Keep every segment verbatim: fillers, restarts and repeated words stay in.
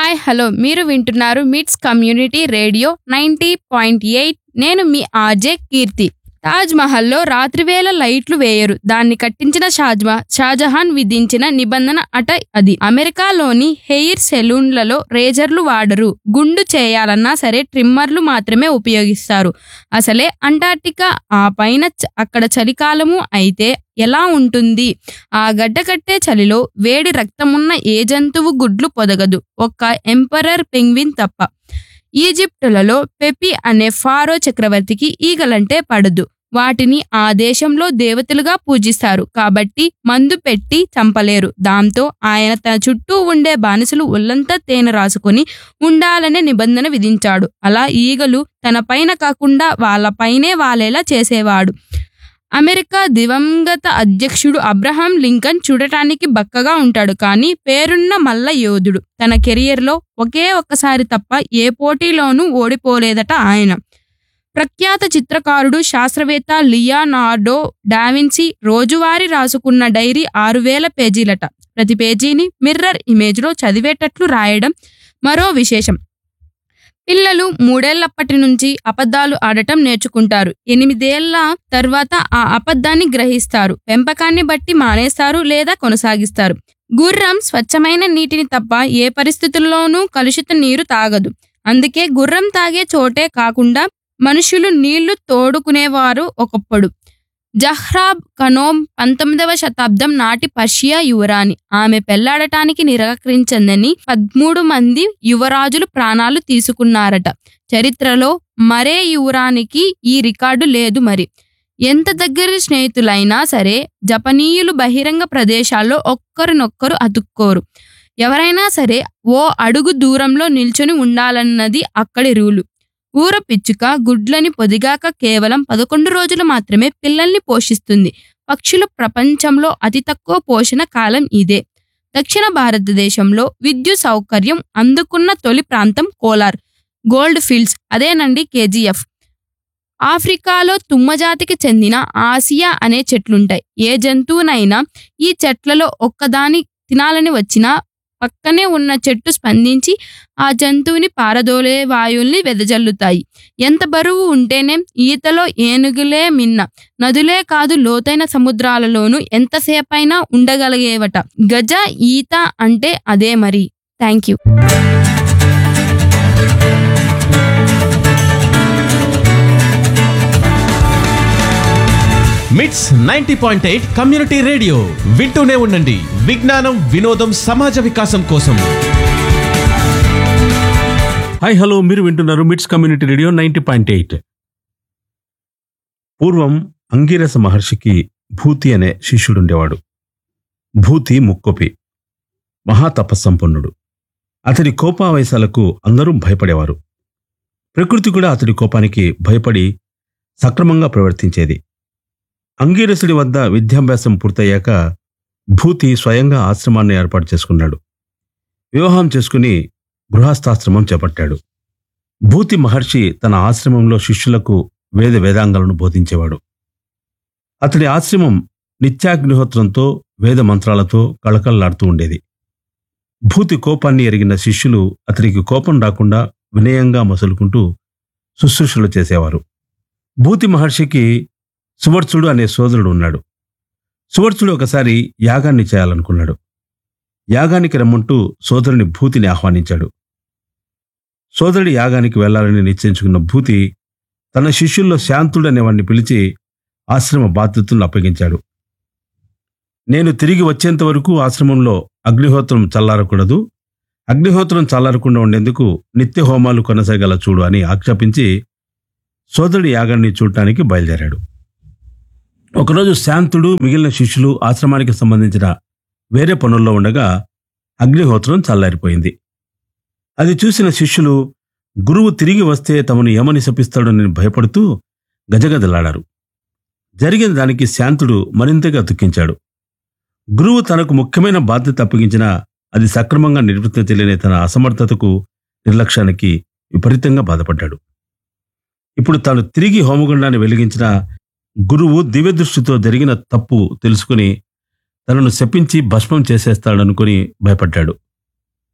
Hi hello మీరు వింటున్నారు మిట్స్ community radio ninety point eight. నేను మీ ఆర్జే కీర్తి. తాజ్ మహల్లో రాత్రివేళ లైట్లు వేయరు. దాన్ని కట్టించిన షాజ్మా షాజహాన్ విధించిన నిబంధన అట అది. అమెరికాలోని హెయిర్ సెలూన్లలో రేజర్లు వాడరు. గుండు చేయాలన్నా సరే ట్రిమ్మర్లు మాత్రమే ఉపయోగిస్తారు. అసలే అంటార్టికా, ఆ పైన అక్కడ చలికాలము అయితే ఎలా ఉంటుంది? ఆ గడ్డకట్టే చలిలో వేడి రక్తమున్న ఏ జంతువు గుడ్లు పొదగదు, ఒక్క ఎంపరర్ పెంగ్విన్ తప్ప. ఈజిప్టులలో పెపి అనే ఫారో చక్రవర్తికి ఈగలంటే పడదు. వాటిని ఆ దేశంలో దేవతలుగా పూజిస్తారు కాబట్టి మందు పెట్టి చంపలేరు. దాంతో ఆయన తన చుట్టూ ఉండే బానిసలు ఒళ్ళంతా తేనె రాసుకుని ఉండాలనే నిబంధన విధించాడు. అలా ఈగలు తన పైన కాకుండా వాళ్ళ పైనే వాలేలా చేసేవాడు. అమెరికా దివంగత అధ్యక్షుడు అబ్రహాం లింకన్ చూడటానికి బక్కగా ఉంటాడు, కానీ పేరున్న మల్ల యోధుడు. తన కెరియర్లో ఒకే ఒక్కసారి తప్ప ఏ పోటీలోనూ ఓడిపోలేదట ఆయన. ప్రఖ్యాత చిత్రకారుడు, శాస్త్రవేత్త లియోనార్డో డావిన్సీ రోజువారీ రాసుకున్న డైరీ ఆరు వేల పేజీలట. ప్రతి పేజీని మిర్రర్ ఇమేజ్లో చదివేటట్లు రాయడం మరో విశేషం. పిల్లలు మూడేళ్లప్పటి నుంచి అబద్ధాలు ఆడటం నేర్చుకుంటారు. ఎనిమిదేళ్ల తర్వాత ఆ అబద్ధాన్ని గ్రహిస్తారు. పెంపకాన్ని బట్టి మానేస్తారు లేదా కొనసాగిస్తారు. గుర్రం స్వచ్ఛమైన నీటిని తప్ప ఏ పరిస్థితుల్లోనూ కలుషిత నీరు తాగదు. అందుకే గుర్రం తాగే చోటే కాకుండా మనుషులు నీళ్లు తోడుకునేవారు ఒకప్పుడు. జహ్రాబ్ ఖనోమ్ పంతొమ్మిదవ శతాబ్దం నాటి పర్షియా యువరాణి. ఆమె పెళ్లాడటానికి నిరాకరించిందని పదమూడు మంది యువరాజులు ప్రాణాలు తీసుకున్నారట. చరిత్రలో మరే యువరానికి ఈ రికార్డు లేదు. మరి ఎంత దగ్గరి స్నేహితులైనా సరే జపనీయులు బహిరంగ ప్రదేశాల్లో ఒక్కరినొక్కరు అతుక్కోరు. ఎవరైనా సరే ఓ అడుగు దూరంలో నిల్చొని ఉండాలన్నది అక్కడి రూలు. ఊర పిచ్చుక గుడ్లని పొదిగాక కేవలం పదకొండు రోజులు మాత్రమే పిల్లల్ని పోషిస్తుంది. పక్షుల ప్రపంచంలో అతి తక్కువ పోషణ కాలం ఇదే. దక్షిణ భారతదేశంలో విద్యుత్ సౌకర్యం అందుకున్న తొలి ప్రాంతం కోలార్. గోల్డ్ ఫీల్డ్స్ అదేనండి కేజీఎఫ్. ఆఫ్రికాలో తుమ్మజాతికి చెందిన ఆసియా అనే చెట్లుంటాయి. ఏ జంతువునైనా ఈ చెట్లలో ఒక్కదాని తినాలని వచ్చినా పక్కనే ఉన్న చెట్టు స్పందించి ఆ జంతువుని పారదోలే వాయువుల్ని వెదజల్లుతాయి. ఎంత బరువు ఉంటేనే ఈతలో ఏనుగులే మిన్న. నదులే కాదు లోతైన సముద్రాలలోనూ ఎంతసేపైనా ఉండగలిగేవట. గజ ఈత అంటే అదే మరి. Thank you. మిట్స్ ninety point eight community radio వింటూనే ఉండండి. విజ్ఞానం, వినోదం, సమాజ వికాసం కోసం. హాయ్ హలో మీరు వింటున్నారు మిట్స్ community radio ninety point eight. పూర్వం అంగీరస మహర్షికి భూతి అనే శిష్యుడుండేవాడు. భూతి ముక్కొపి, మహాతపస్సంపన్నుడు. అతడి కోపావేశాలకు అందరూ భయపడేవారు. ప్రకృతి కూడా అతడి కోపానికి భయపడి సక్రమంగా ప్రవర్తించేది. అంగీరసుడి వద్ద విద్యాభ్యాసం పూర్తయ్యాక భూతి స్వయంగా ఆశ్రమాన్ని ఏర్పాటు చేసుకున్నాడు. వివాహం చేసుకుని గృహస్థాశ్రమం చేపట్టాడు. భూతి మహర్షి తన ఆశ్రమంలో శిష్యులకు వేద వేదాంగాలను బోధించేవాడు. అతడి ఆశ్రమం నిత్యాగ్నిహోత్రంతో వేద మంత్రాలతో కళకళలాడుతూ ఉండేది. భూతి కోపాన్ని ఎరిగిన శిష్యులు అతడికి కోపం రాకుండా వినయంగా మసులుకుంటూ శుశ్రూషలు చేసేవారు. భూతి మహర్షికి సువర్చుడు అనే సోదరుడు ఉన్నాడు. సువర్చుడు ఒకసారి యాగాన్ని చేయాలనుకున్నాడు. యాగానికి రమ్మంటూ సోదరుని భూతిని ఆహ్వానించాడు. సోదరుడి యాగానికి వెళ్లాలని నిశ్చయించుకున్న భూతి తన శిష్యుల్లో శాంతుడు అనేవాడిని పిలిచి ఆశ్రమ బాధ్యతలను అప్పగించాడు. నేను తిరిగి వచ్చేంత వరకు ఆశ్రమంలో అగ్నిహోత్రం చల్లారకూడదు. అగ్నిహోత్రం చల్లారకుండా ఉండేందుకు నిత్య హోమాలు కొనసాగల చూడు అని ఆజ్ఞాపించి సోదరుడి యాగాన్ని చూడటానికి బయలుదేరాడు. ఒకరోజు శాంతుడు మిగిలిన శిష్యులు ఆశ్రమానికి సంబంధించిన వేరే పనుల్లో ఉండగా అగ్నిహోత్రం చల్లారిపోయింది. అది చూసిన శిష్యులు గురువు తిరిగి వస్తే తమను ఏమని శపిస్తాడని భయపడుతూ గజగజలాడారు. జరిగిన దానికి శాంతుడు మరింతగా దుఃఖించాడు. గురువు తనకు ముఖ్యమైన బాధ్యత అప్పగించినా అది సక్రమంగా నిర్వర్తించలేని తన అసమర్థతకు, నిర్లక్ష్యానికి విపరీతంగా బాధపడ్డాడు. ఇప్పుడు తాను తిరిగి హోమగుండాన్ని వెలిగించిన గురువు దివ్యదృష్టితో జరిగిన తప్పు తెలుసుకుని తనను శపించి భస్మం చేసేస్తాడనుకుని భయపడ్డాడు.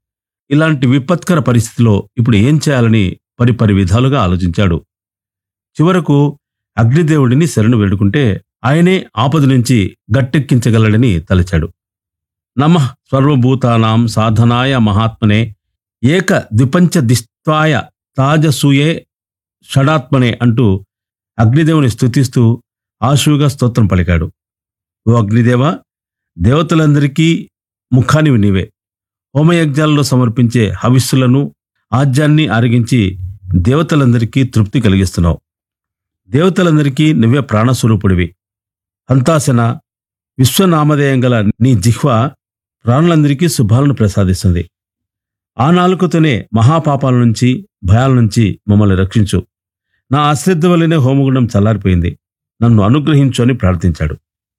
ఇలాంటి విపత్కర పరిస్థితిలో ఇప్పుడు ఏం చేయాలని పరిపరి విధాలుగా ఆలోచించాడు. చివరకు అగ్నిదేవుడిని శరణు వేడుకుంటే ఆయనే ఆపద నుంచి గట్టెక్కించగలడని తలచాడు. నమః సర్వభూతానాం సాధనాయ మహాత్మనే ఏక ద్విపంచ దిష్ట్వాయ తాజసూయే షడాత్మనే అంటూ అగ్నిదేవుని స్తుతిస్తూ ఆశువుగా స్తోత్రం పలికాడు. ఓ అగ్నిదేవ, దేవతలందరికీ ముఖానివి నీవే. హోమయజ్ఞాలలో సమర్పించే హవిస్సులను ఆజ్యాన్ని ఆరగించి దేవతలందరికీ తృప్తి కలిగిస్తున్నావు. దేవతలందరికీ నువ్వే ప్రాణస్వరూపుడివి. హంతాసన విశ్వనామధేయం గల నీ జిహ్వ ప్రాణులందరికీ శుభాలను ప్రసాదిస్తుంది. ఆ నాలుకతోనే మహాపాపాల నుంచి భయాల నుంచి మమ్మల్ని రక్షించు. నా అశ్రద్ధ వల్లనే హోమగుండం చల్లారిపోయింది, నన్ను అనుగ్రహించు అని ప్రార్థించాడు.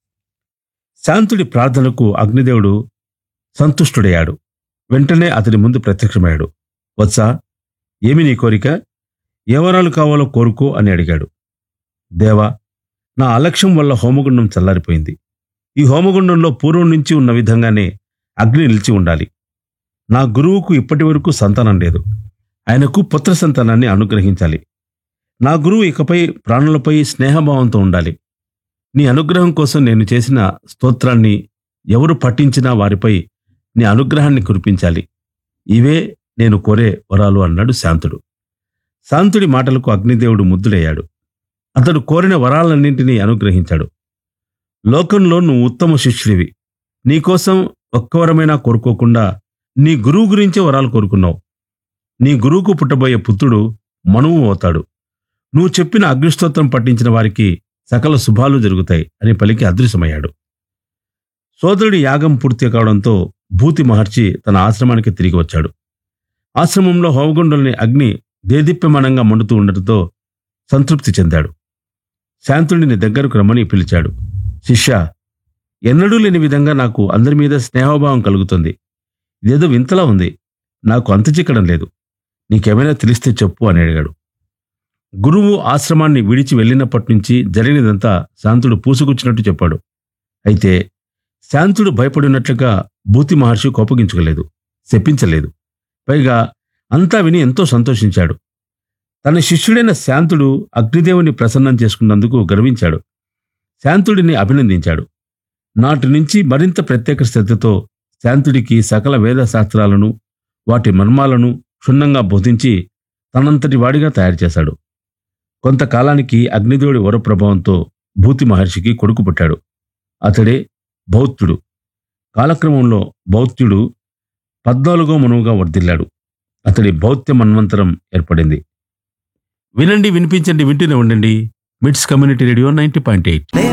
శాంతుడి ప్రార్థనకు అగ్నిదేవుడు సంతుష్టుడయ్యాడు. వెంటనే అతని ముందు ప్రత్యక్షమయ్యాడు. వత్సా, ఏమి నీ కోరిక? ఏ వరాలు కావాలో కోరుకో అని అడిగాడు. దేవా, నా అలక్ష్యం వల్ల హోమగుండం చల్లారిపోయింది. ఈ హోమగుండంలో పూర్వం నుంచి ఉన్న విధంగానే అగ్ని నిలిచి ఉండాలి. నా గురువుకు ఇప్పటి వరకు సంతానం లేదు. ఆయనకు పుత్ర సంతానాన్ని అనుగ్రహించాలి. నా గురువు ఇకపై ప్రాణులపై స్నేహభావంతో ఉండాలి. నీ అనుగ్రహం కోసం నేను చేసిన స్తోత్రాన్ని ఎవరు పఠించినా వారిపై నీ అనుగ్రహాన్ని కురిపించాలి. ఇవే నేను కోరే వరాలు అన్నాడు శాంతుడు. శాంతుడి మాటలకు అగ్నిదేవుడు ముద్దుడయ్యాడు. అతడు కోరిన వరాలన్నింటినీ అనుగ్రహించాడు. లోకంలో నువ్వు ఉత్తమ శిష్యుడివి. నీకోసం ఒక్క వరమైనా కోరుకోకుండా నీ గురువు గురించే వరాలు కోరుకున్నావు. నీ గురువుకు పుట్టబోయే పుత్రుడు మనువు అవుతాడు. నువ్వు చెప్పిన అగ్నిస్తోత్రం పఠించిన వారికి సకల శుభాలు జరుగుతాయి అని పలికి అదృశ్యమయ్యాడు. సోదరుడి యాగం పూర్తి కావడంతో భూతి మహర్షి తన ఆశ్రమానికి తిరిగి వచ్చాడు. ఆశ్రమంలో హోమగుండంలోని అగ్ని దేదీప్యమానంగా మండుతూ ఉండటంతో సంతృప్తి చెందాడు. శాంతుడిని దగ్గరకు రమ్మని పిలిచాడు. శిష్య, ఎన్నడూ లేని విధంగా నాకు అందరి మీద స్నేహభావం కలుగుతుంది. ఇదేదో వింతలా ఉంది. నాకు అంతు చిక్కడం లేదు. నీకేమైనా తెలిస్తే చెప్పు అని అడిగాడు. గురువు ఆశ్రమాన్ని విడిచి వెళ్ళినప్పటి నుంచి జరిగినదంతా శాంతుడు పూసుకొచ్చినట్టు చెప్పాడు. అయితే శాంతుడు భయపడినట్లుగా భూతి మహర్షి కోపగించుకోలేదు, శపించలేదు. పైగా అంతా విని ఎంతో సంతోషించాడు. తన శిష్యుడైన శాంతుడు అగ్నిదేవుని ప్రసన్నం చేసుకున్నందుకు గర్వించాడు. శాంతుడిని అభినందించాడు. నాటి నుంచి మరింత ప్రత్యేక శ్రద్ధతో శాంతుడికి సకల వేద శాస్త్రాలను వాటి మర్మాలను క్షుణ్ణంగా బోధించి తనంతటి వాడిగా తయారు చేశాడు. కొంతకాలానికి అగ్నిదేవుడి వరప్రభావంతో భూతి మహర్షికి కొడుకు పుట్టాడు. అతడే బౌత్యుడు. కాలక్రమంలో బౌత్యుడు పద్నాలుగో మనువుగా వర్ధిల్లాడు. అతడి బౌత్య మన్వంతరం ఏర్పడింది. వినండి, వినిపించండి, వింటూనే ఉండండి. మిట్స్ community radio ninety point eight.